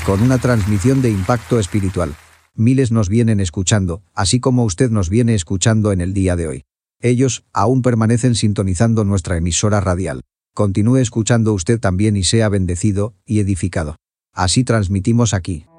con una transmisión de impacto espiritual. Miles nos vienen escuchando, así como usted nos viene escuchando en el día de hoy. Ellos aún permanecen sintonizando nuestra emisora radial. Continúe escuchando usted también y sea bendecido y edificado. Así transmitimos aquí.